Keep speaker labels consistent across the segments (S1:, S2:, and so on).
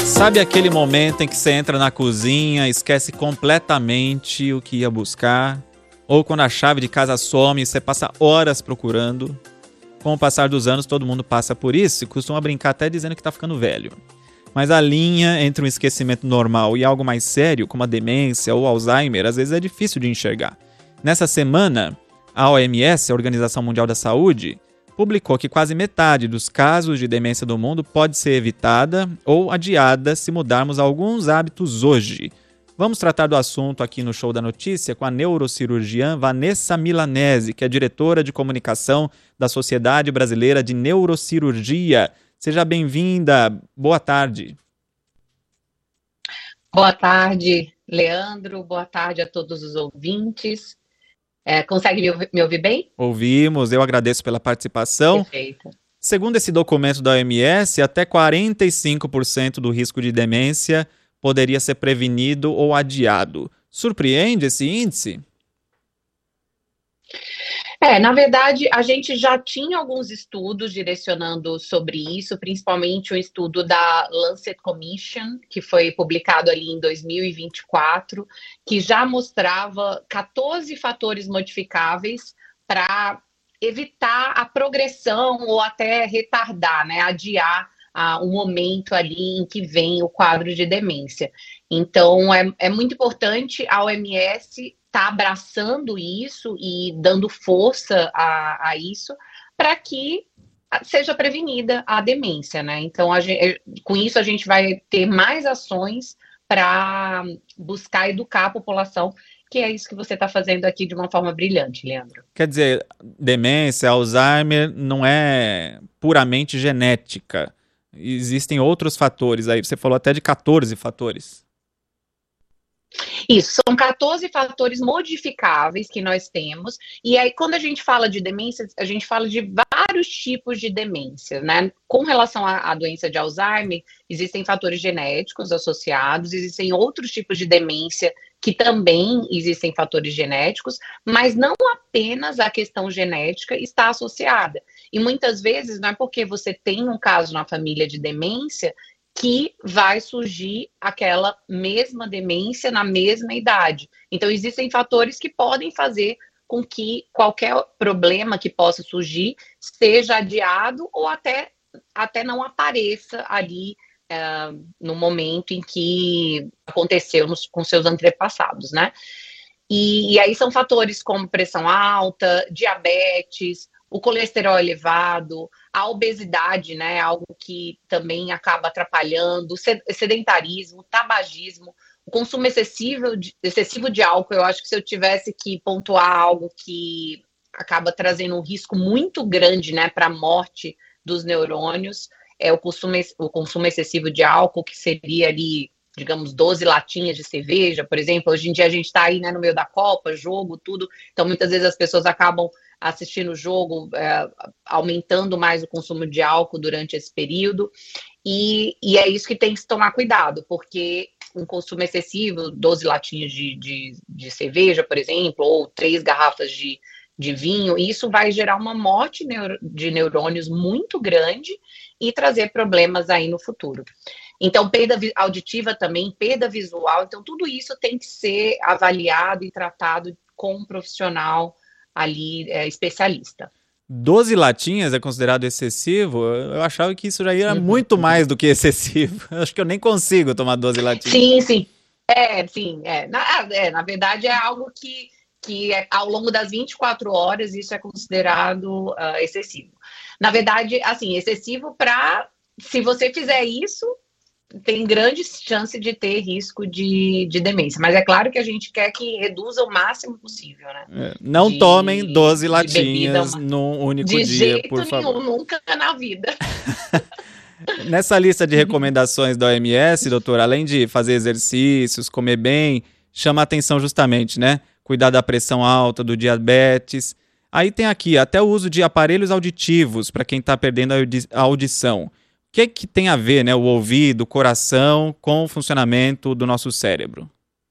S1: Sabe aquele momento em que você entra na cozinha, esquece completamente o que ia buscar? Ou quando a chave de casa some e você passa horas procurando? Com o passar dos anos, todo mundo passa por isso e costuma brincar até dizendo que tá ficando velho. Mas a linha entre um esquecimento normal e algo mais sério, como a demência ou Alzheimer, às vezes é difícil de enxergar. Nessa semana, a OMS, a Organização Mundial da Saúde, publicou que quase metade dos casos de demência do mundo pode ser evitada ou adiada se mudarmos alguns hábitos hoje. Vamos tratar do assunto aqui no Show da Notícia com a neurocirurgiã Vanessa Milanese, que é diretora de comunicação da Sociedade Brasileira de Neurocirurgia. Seja bem-vinda. Boa tarde.
S2: Boa tarde, Leandro. Boa tarde a todos os ouvintes. Consegue me ouvir bem?
S1: Ouvimos, eu agradeço pela participação.
S2: Perfeito.
S1: Segundo esse documento da OMS, até 45% do risco de demência poderia ser prevenido ou adiado. Surpreende esse índice?
S2: Na verdade, a gente já tinha alguns estudos direcionando sobre isso, principalmente um estudo da Lancet Commission, que foi publicado ali em 2024, que já mostrava 14 fatores modificáveis para evitar a progressão ou até retardar, né, adiar o momento ali em que vem o quadro de demência. Então, é muito importante a OMS está abraçando isso e dando força a isso para que seja prevenida a demência, né? Então, com isso, a gente vai ter mais ações para buscar educar a população, que é isso que você está fazendo aqui de uma forma brilhante, Leandro.
S1: Quer dizer, demência, Alzheimer não é puramente genética. Existem outros fatores aí. Você falou até de 14 fatores.
S2: Isso, são 14 fatores modificáveis que nós temos, e aí quando a gente fala de demência, a gente fala de vários tipos de demência, né? Com relação à doença de Alzheimer, existem fatores genéticos associados, existem outros tipos de demência que também existem fatores genéticos, mas não apenas a questão genética está associada. E muitas vezes não é porque você tem um caso na família de demência que vai surgir aquela mesma demência na mesma idade. Então, existem fatores que podem fazer com que qualquer problema que possa surgir seja adiado ou até não apareça ali no momento em que aconteceu com seus antepassados, né? E aí são fatores como pressão alta, diabetes, o colesterol elevado, a obesidade, né, algo que também acaba atrapalhando, sedentarismo, tabagismo, o consumo excessivo de álcool. Eu acho que se eu tivesse que pontuar algo que acaba trazendo um risco muito grande, né, para a morte dos neurônios, é o consumo excessivo de álcool, que seria ali, digamos, 12 latinhas de cerveja, por exemplo. Hoje em dia a gente está aí, né, no meio da Copa, jogo, tudo, então muitas vezes as pessoas acabam assistindo o jogo, aumentando mais o consumo de álcool durante esse período, e é isso que tem que se tomar cuidado, porque um consumo excessivo, 12 latinhas de cerveja, por exemplo, ou 3 garrafas de vinho, isso vai gerar uma morte de neurônios muito grande e trazer problemas aí no futuro. Então, perda auditiva também, perda visual, então tudo isso tem que ser avaliado e tratado com um profissional ali especialista.
S1: 12 latinhas é considerado excessivo? Eu achava que isso já era muito mais do que excessivo. Acho que eu nem consigo tomar 12 latinhas.
S2: Sim. Na verdade, é algo que ao longo das 24 horas isso é considerado excessivo. Na verdade, assim, excessivo se você fizer isso, tem grande chance de ter risco de demência. Mas é claro que a gente quer que reduza o máximo possível, né?
S1: Não tomem 12 latinhas num único dia, por favor.
S2: De jeito nenhum, nunca na vida.
S1: Nessa lista de recomendações da OMS, doutor, além de fazer exercícios, comer bem, chama a atenção justamente, né? Cuidar da pressão alta, do diabetes. Aí tem aqui até o uso de aparelhos auditivos para quem está perdendo a audição. O que tem a ver, né, o ouvido, o coração, com o funcionamento do nosso cérebro?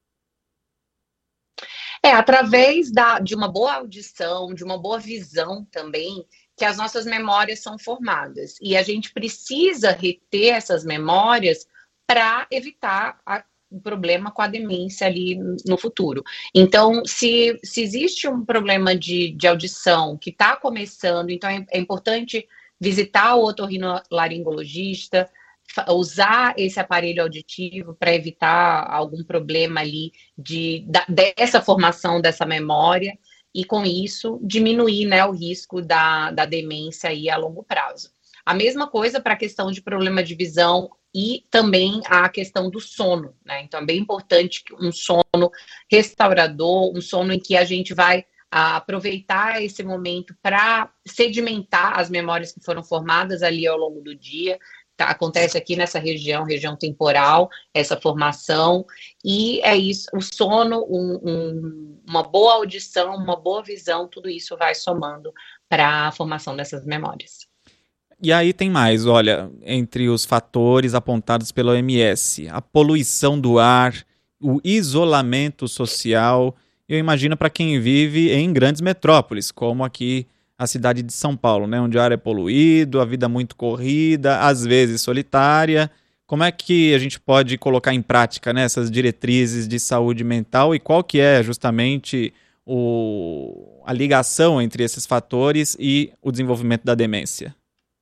S2: Através de uma boa audição, de uma boa visão também, que as nossas memórias são formadas. E a gente precisa reter essas memórias para evitar o problema com a demência ali no futuro. Então, se existe um problema de audição que está começando, então é importante visitar o otorrinolaringologista, usar esse aparelho auditivo para evitar algum problema ali dessa formação dessa memória e, com isso, diminuir, né, o risco da demência aí a longo prazo. A mesma coisa para a questão de problema de visão e também a questão do sono, né? Então, é bem importante um sono restaurador, um sono em que a gente vai aproveitar esse momento para sedimentar as memórias que foram formadas ali ao longo do dia. Acontece aqui nessa região temporal, essa formação, e é isso, o sono, uma boa audição, uma boa visão, tudo isso vai somando para a formação dessas memórias.
S1: E aí tem mais, olha, entre os fatores apontados pela OMS, a poluição do ar, o isolamento social, eu imagino para quem vive em grandes metrópoles, como aqui a cidade de São Paulo, né, onde o ar é poluído, a vida muito corrida, às vezes solitária. Como é que a gente pode colocar em prática, né, essas diretrizes de saúde mental e qual que é justamente a ligação entre esses fatores e o desenvolvimento da demência?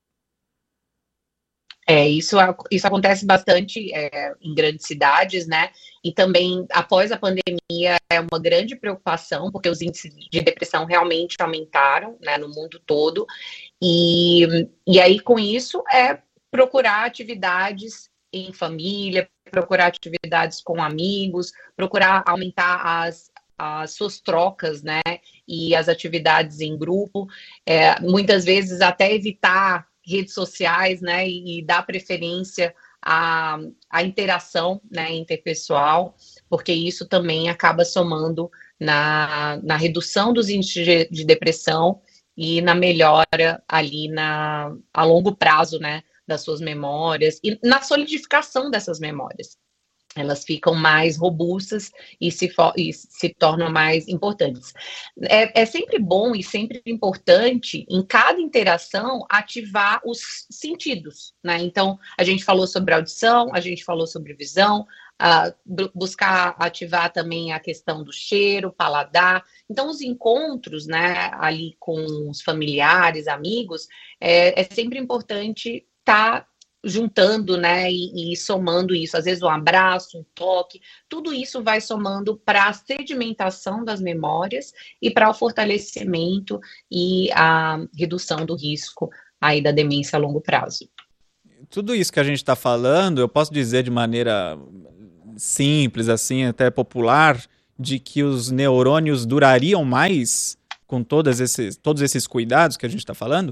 S2: Isso acontece bastante em grandes cidades, né? E também, após a pandemia, é uma grande preocupação, porque os índices de depressão realmente aumentaram, né, no mundo todo. E aí, com isso, procurar atividades em família, procurar atividades com amigos, procurar aumentar as suas trocas, né? E as atividades em grupo. Muitas vezes, até evitar redes sociais, né, e dar preferência à interação, né, interpessoal, porque isso também acaba somando na redução dos índices de depressão e na melhora ali a longo prazo, né, das suas memórias e na solidificação dessas memórias. Elas ficam mais robustas e se tornam mais importantes. É sempre bom e sempre importante, em cada interação, ativar os sentidos, né? Então, a gente falou sobre audição, a gente falou sobre visão, buscar ativar também a questão do cheiro, paladar. Então, os encontros, né, ali com os familiares, amigos, é sempre importante estar juntando, né, e somando isso, às vezes um abraço, um toque, tudo isso vai somando para a sedimentação das memórias e para o fortalecimento e a redução do risco aí da demência a longo prazo.
S1: Tudo isso que a gente está falando, eu posso dizer de maneira simples, assim, até popular, de que os neurônios durariam mais com todos esses cuidados que a gente está falando?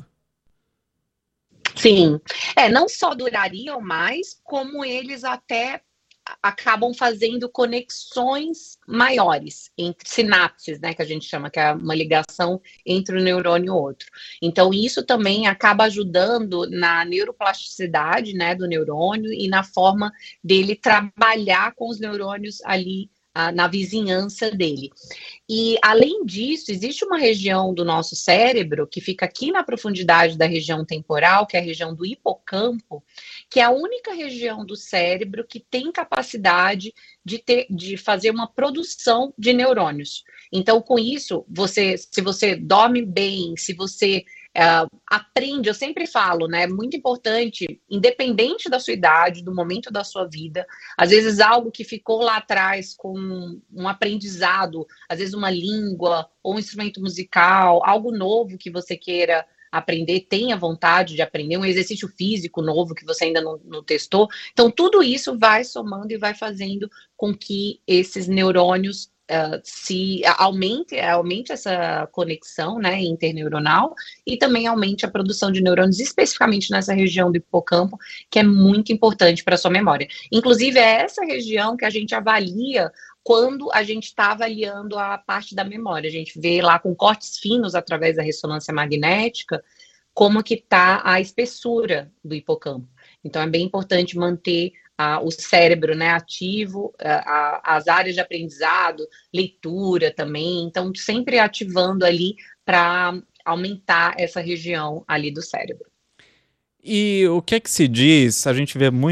S2: Sim, não só durariam mais, como eles até acabam fazendo conexões maiores entre sinapses, né, que a gente chama, que é uma ligação entre um neurônio e outro. Então, isso também acaba ajudando na neuroplasticidade, né, do neurônio e na forma dele trabalhar com os neurônios ali na vizinhança dele. E, além disso, existe uma região do nosso cérebro que fica aqui na profundidade da região temporal, que é a região do hipocampo, que é a única região do cérebro que tem capacidade de fazer uma produção de neurônios. Então, com isso, se você dorme bem, se você aprende, eu sempre falo, né? É muito importante, independente da sua idade, do momento da sua vida, às vezes algo que ficou lá atrás com um aprendizado, às vezes uma língua ou um instrumento musical, algo novo que você queira aprender, tenha vontade de aprender, um exercício físico novo que você ainda não testou. Então, tudo isso vai somando e vai fazendo com que esses neurônios se aumente essa conexão, né, interneuronal e também aumente a produção de neurônios, especificamente nessa região do hipocampo, que é muito importante para a sua memória. Inclusive, é essa região que a gente avalia quando a gente está avaliando a parte da memória. A gente vê lá com cortes finos, através da ressonância magnética, como que está a espessura do hipocampo. Então, é bem importante manter o cérebro, né, ativo, as áreas de aprendizado, leitura também. Então, sempre ativando ali para aumentar essa região ali do cérebro.
S1: E o que é que se diz? A gente vê muito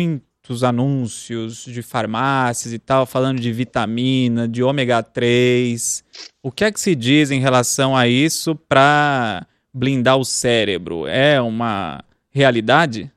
S1: muitos anúncios de farmácias e tal, falando de vitamina, de ômega 3. O que é que se diz em relação a isso para blindar o cérebro? É uma realidade?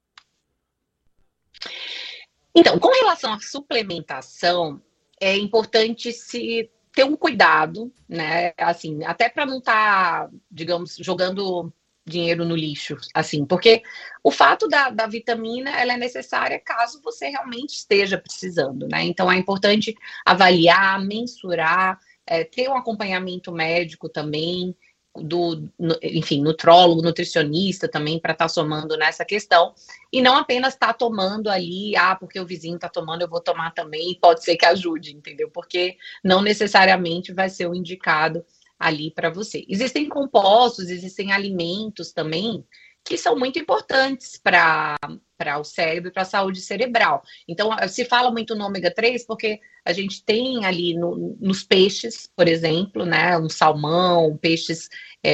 S2: Então, com relação à suplementação, é importante se ter um cuidado, né? Assim, até para não estar, digamos, jogando dinheiro no lixo, assim, porque o fato da vitamina, ela é necessária caso você realmente esteja precisando, né? Então, é importante avaliar, mensurar, ter um acompanhamento médico também, enfim, nutrólogo, nutricionista também, para estar somando nessa questão, e não apenas estar tomando ali, porque o vizinho está tomando, eu vou tomar também, e pode ser que ajude, entendeu? Porque não necessariamente vai ser o indicado ali para você. Existem compostos, existem alimentos também que são muito importantes para o cérebro e para a saúde cerebral. Então, se fala muito no ômega 3 porque a gente tem ali nos peixes, por exemplo, né, um salmão, peixes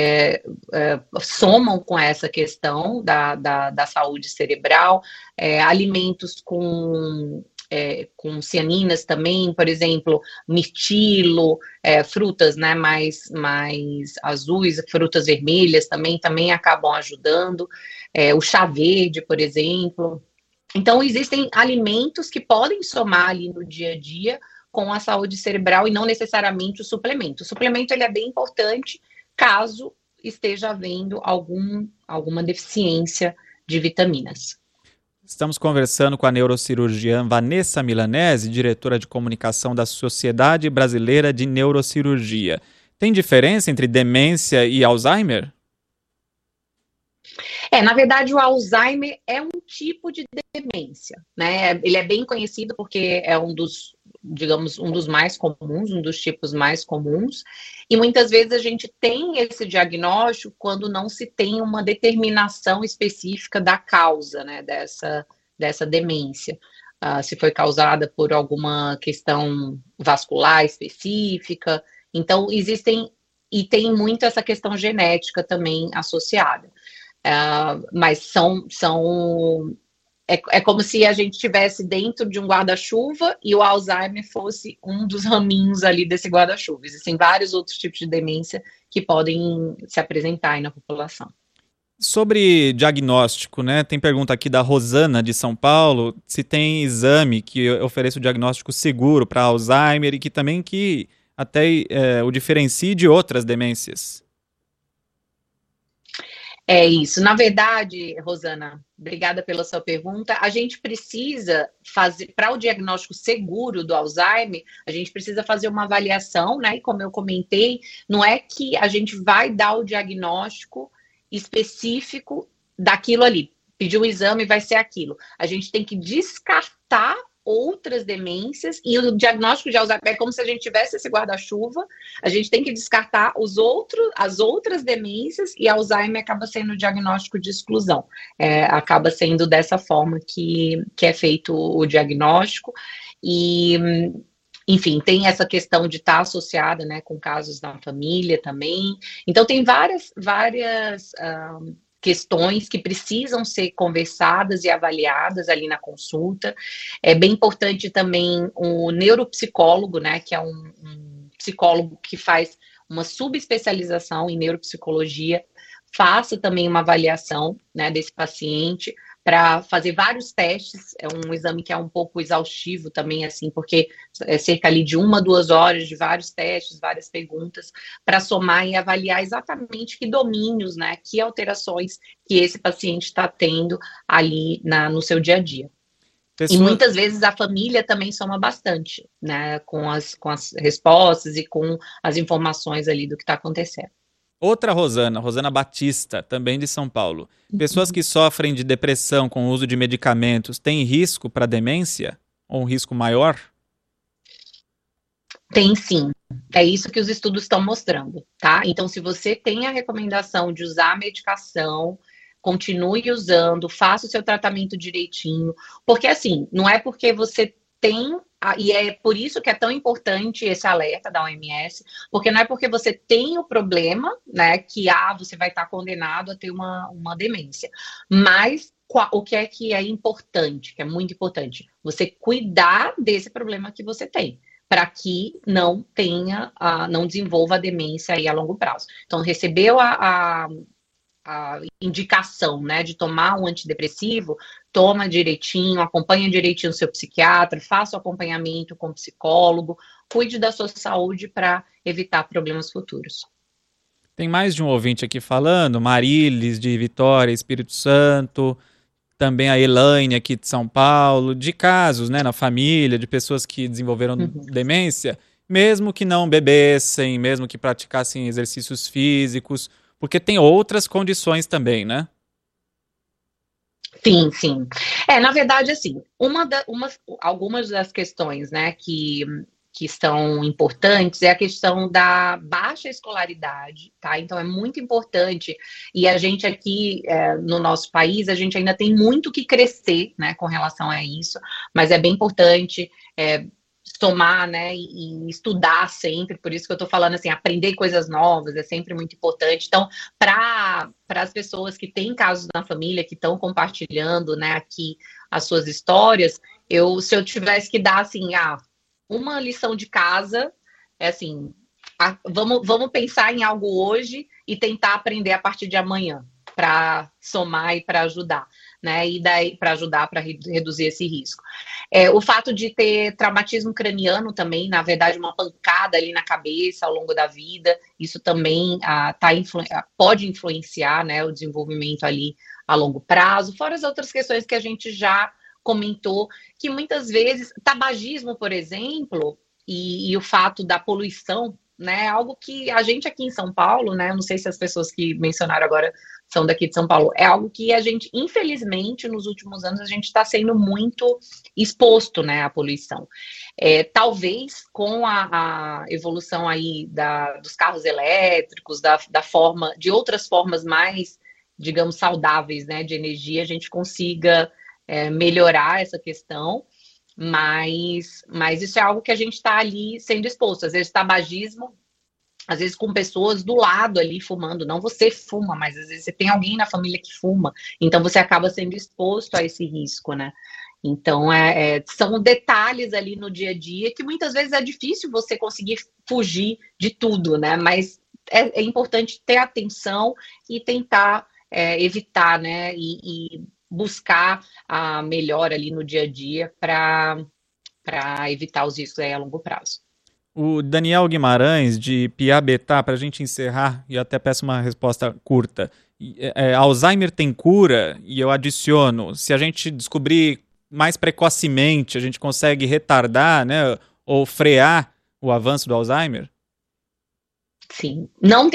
S2: somam com essa questão da saúde cerebral, alimentos com cianinas também, por exemplo, mirtilo, frutas, né, mais azuis, frutas vermelhas também acabam ajudando, o chá verde, por exemplo. Então, existem alimentos que podem somar ali no dia a dia com a saúde cerebral e não necessariamente o suplemento. O suplemento ele é bem importante caso esteja havendo alguma deficiência de vitaminas.
S1: Estamos conversando com a neurocirurgiã Vanessa Milanese, diretora de comunicação da Sociedade Brasileira de Neurocirurgia. Tem diferença entre demência e Alzheimer?
S2: Na verdade, o Alzheimer é um tipo de demência, né? Ele é bem conhecido porque é um dos mais comuns, um dos tipos mais comuns, e muitas vezes a gente tem esse diagnóstico quando não se tem uma determinação específica da causa, né, dessa demência. Se foi causada por alguma questão vascular específica. Então, e tem muito essa questão genética também associada. Mas é como se a gente estivesse dentro de um guarda-chuva e o Alzheimer fosse um dos raminhos ali desse guarda-chuva. Existem vários outros tipos de demência que podem se apresentar aí na população.
S1: Sobre diagnóstico, né? Tem pergunta aqui da Rosana, de São Paulo, se tem exame que ofereça o diagnóstico seguro para Alzheimer e que também até o diferencie de outras demências.
S2: É isso. Na verdade, Rosana, obrigada pela sua pergunta. A gente precisa fazer, para o diagnóstico seguro do Alzheimer, a gente precisa fazer uma avaliação, né? E como eu comentei, não é que a gente vai dar o diagnóstico específico daquilo ali. Pedir um exame vai ser aquilo. A gente tem que descartar outras demências, e o diagnóstico de Alzheimer é como se a gente tivesse esse guarda-chuva, a gente tem que descartar as outras demências, e Alzheimer acaba sendo o diagnóstico de exclusão. Acaba sendo dessa forma que é feito o diagnóstico, e, enfim, tem essa questão de estar associada, né, com casos da família também. Então, tem várias questões que precisam ser conversadas e avaliadas ali na consulta. É bem importante também o neuropsicólogo, né, que é um psicólogo que faz uma subespecialização em neuropsicologia, faça também uma avaliação, né, desse paciente, para fazer vários testes. É um exame que é um pouco exaustivo também, assim, porque é cerca ali de 1 a 2 horas de vários testes, várias perguntas, para somar e avaliar exatamente que domínios, né, que alterações que esse paciente está tendo ali no seu dia a dia. E muitas vezes a família também soma bastante, né, com as respostas e com as informações ali do que está acontecendo.
S1: Outra Rosana Batista, também de São Paulo. Pessoas que sofrem de depressão com o uso de medicamentos têm risco para demência? Ou um risco maior?
S2: Tem sim. É isso que os estudos estão mostrando, tá? Então, se você tem a recomendação de usar a medicação, continue usando, faça o seu tratamento direitinho. Porque, assim, não é porque você tem, e é por isso que é tão importante esse alerta da OMS, porque não é porque você tem o problema, né, que você vai estar condenado a ter uma demência. Mas o que é importante, que é muito importante, você cuidar desse problema que você tem, para que não tenha, não desenvolva a demência aí a longo prazo. Então, recebeu a indicação, né, de tomar um antidepressivo, toma direitinho, acompanha direitinho o seu psiquiatra, faça o acompanhamento com o psicólogo, cuide da sua saúde para evitar problemas futuros.
S1: Tem mais de um ouvinte aqui falando, Marilis de Vitória, Espírito Santo, também a Elaine aqui de São Paulo, de casos, né, na família, de pessoas que desenvolveram demência, mesmo que não bebessem, mesmo que praticassem exercícios físicos, porque tem outras condições também, né?
S2: Sim, sim. Na verdade, assim, algumas das questões, né, que são importantes é a questão da baixa escolaridade, tá? Então é muito importante, e a gente aqui no nosso país, a gente ainda tem muito que crescer, né, com relação a isso, mas é bem importante tomar, né, e estudar sempre, por isso que eu tô falando assim, aprender coisas novas é sempre muito importante. Então, para as pessoas que têm casos na família, que estão compartilhando, né, aqui as suas histórias, se eu tivesse que dar, assim, uma lição de casa, é assim, vamos pensar em algo hoje e tentar aprender a partir de amanhã, para somar e para ajudar, né? E daí para ajudar para reduzir esse risco. O fato de ter traumatismo craniano também, na verdade, uma pancada ali na cabeça ao longo da vida, isso também pode influenciar, né, o desenvolvimento ali a longo prazo, fora as outras questões que a gente já comentou, que muitas vezes, tabagismo, por exemplo, e o fato da poluição, né, algo que a gente aqui em São Paulo, né, não sei se as pessoas que mencionaram agora são daqui de São Paulo, é algo que a gente, infelizmente, nos últimos anos, a gente está sendo muito exposto, né, à poluição. Talvez com a evolução aí dos carros elétricos, de outras formas mais, digamos, saudáveis, né, de energia, a gente consiga melhorar essa questão, mas isso é algo que a gente está ali sendo exposto. Às vezes tabagismo, às vezes com pessoas do lado ali fumando, não você fuma, mas às vezes você tem alguém na família que fuma, então você acaba sendo exposto a esse risco, né? Então, são detalhes ali no dia a dia que muitas vezes é difícil você conseguir fugir de tudo, né? Mas é importante ter atenção e tentar evitar, né? E buscar a melhora ali no dia a dia para evitar os riscos a longo prazo.
S1: O Daniel Guimarães, de Piabetá, para a gente encerrar, e até peço uma resposta curta. Alzheimer tem cura? E eu adiciono, se a gente descobrir mais precocemente, a gente consegue retardar, né, ou frear o avanço do Alzheimer?
S2: Sim, não